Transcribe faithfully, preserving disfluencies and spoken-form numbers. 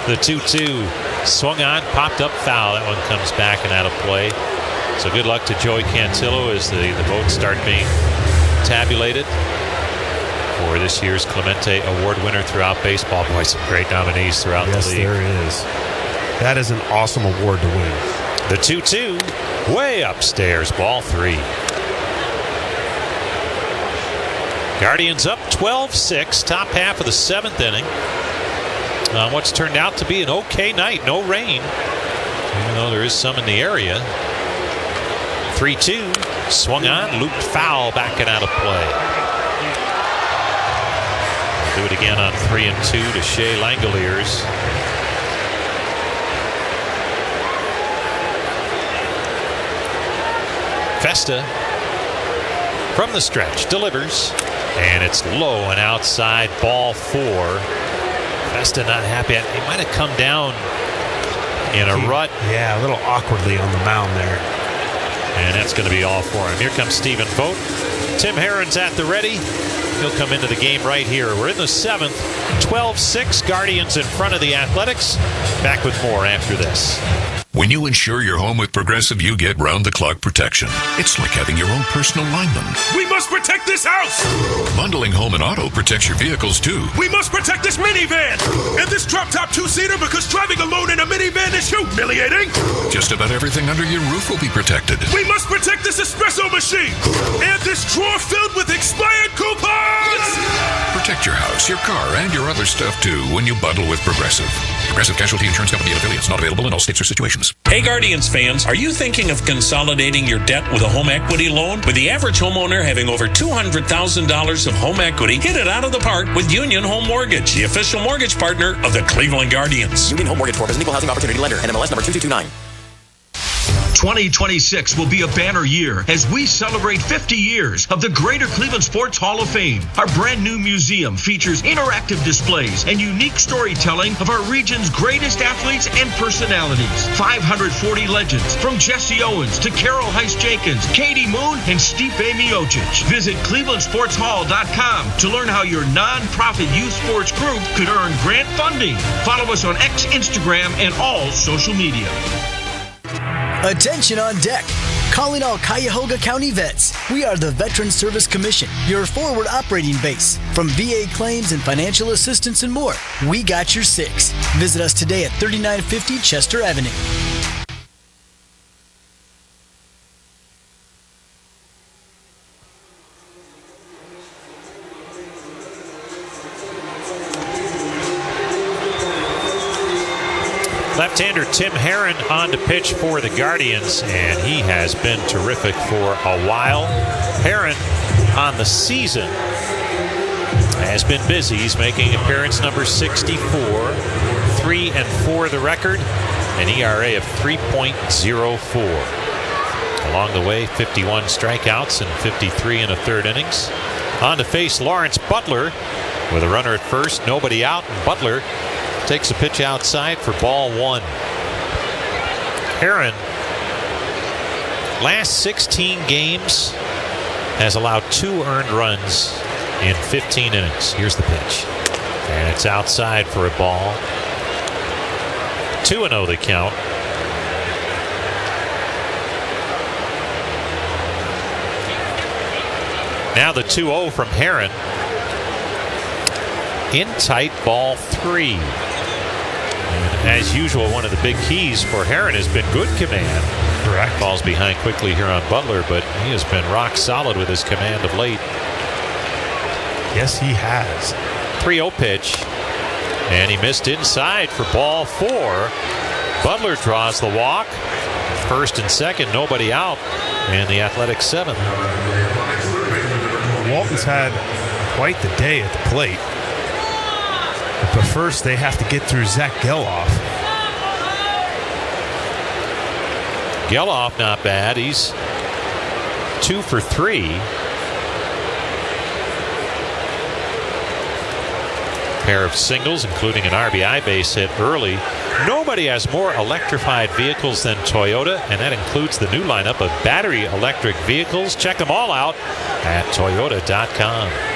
The two two swung on, popped up foul. That one comes back and out of play. So good luck to Joey Cantillo as the, the votes start being tabulated for this year's Clemente Award winner throughout baseball. Boy, some great nominees throughout yes, the league. Yes, there is. That is an awesome award to win. The two two, way upstairs, ball three. Guardians up twelve six, top half of the seventh inning. Uh, what's turned out to be an okay night, no rain, even though there is some in the area. three two, swung on, looped foul, back and out of play. We'll do it again on three and two to Shea Langoliers. Festa from the stretch delivers, and it's low and outside, ball four. Festa not happy. He might have come down in a rut. Yeah, a little awkwardly on the mound there. And that's going to be all for him. Here comes Stephen Vogt. Tim Herron's at the ready. He'll come into the game right here. We're in the seventh. twelve six, Guardians in front of the Athletics. Back with more after this. When you insure your home with Progressive, you get round-the-clock protection. It's like having your own personal lineman. We must protect this house! Bundling home and auto protects your vehicles, too. We must protect this minivan! And this drop-top two-seater, because driving alone in a minivan is humiliating! Just about everything under your roof will be protected. We must protect this espresso machine! And this drawer filled with expired coupons! Protect your house, your car, and your other stuff, too, when you bundle with Progressive. Progressive Casualty Insurance Company and affiliates. Not available in all states or situations. Hey Guardians fans, are you thinking of consolidating your debt with a home equity loan? With the average homeowner having over two hundred thousand dollars of home equity, hit it out of the park with Union Home Mortgage, the official mortgage partner of the Cleveland Guardians. Union Home Mortgage Corp is an equal housing opportunity lender. N M L S number two two two nine. twenty twenty-six will be a banner year as we celebrate fifty years of the Greater Cleveland Sports Hall of Fame. Our brand new museum features interactive displays and unique storytelling of our region's greatest athletes and personalities. five hundred forty legends from Jesse Owens to Carol Heiss-Jenkins, Katie Moon, and Stipe Miocic. Visit cleveland sports hall dot com to learn how your non-profit youth sports group could earn grant funding. Follow us on X, Instagram, and all social media. Attention on deck. Calling all Cuyahoga County vets. We are the Veterans Service Commission, your forward operating base. From V A claims and financial assistance and more, we got your six. Visit us today at thirty-nine fifty Chester Avenue. Left-hander Tim Herron on to pitch for the Guardians, and he has been terrific for a while. Herron on the season has been busy. He's making appearance number sixty-four, three and four the record, an E R A of three point oh four. Along the way, fifty-one strikeouts and fifty-three in a third innings. On to face Lawrence Butler with a runner at first, nobody out, and Butler takes a pitch outside for ball one. Herron, last sixteen games, has allowed two earned runs in fifteen innings. Here's the pitch. And it's outside for a ball. two and oh the count. Now the two oh from Herron. In tight, ball three. And as usual, one of the big keys for Herron has been good command. Correct. Falls behind quickly here on Butler, but he has been rock solid with his command of late. Yes, he has. three oh pitch. And he missed inside for ball four. Butler draws the walk. First and second, nobody out. And the Athletics seventh. Walton's had quite the day at the plate. But first, they have to get through Zach Geloff. Geloff not bad. He's two for three. Pair of singles, including an R B I base hit early. Nobody has more electrified vehicles than Toyota, and that includes the new lineup of battery electric vehicles. Check them all out at toyota dot com.